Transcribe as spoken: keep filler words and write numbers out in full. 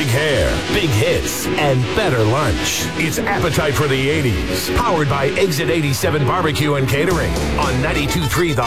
hair, big hits, and better lunch. It's Appetite for the eighties, powered by Exit eighty-seven Barbecue and Catering on ninety-two point three The